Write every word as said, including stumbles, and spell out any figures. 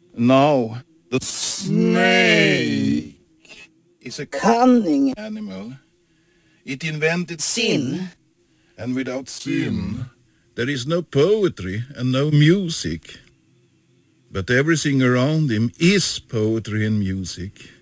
No, the snake is a cunning animal. It invented sin, and without sin, there is no poetry and no music. But everything around him is poetry and music.